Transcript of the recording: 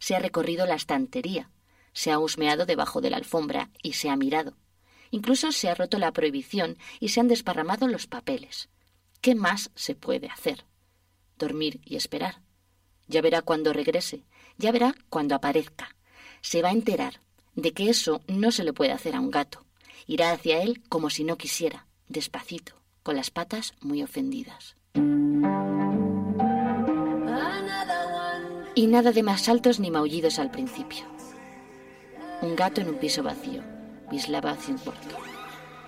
Se ha recorrido la estantería, se ha husmeado debajo de la alfombra y se ha mirado. Incluso se ha roto la prohibición y se han desparramado los papeles. ¿Qué más se puede hacer? Dormir y esperar. Ya verá cuando regrese, ya verá cuando aparezca. Se va a enterar de que eso no se le puede hacer a un gato. Irá hacia él como si no quisiera, despacito, con las patas muy ofendidas. Y nada de más saltos ni maullidos al principio. Un gato en un piso vacío. Wisława Szymborska.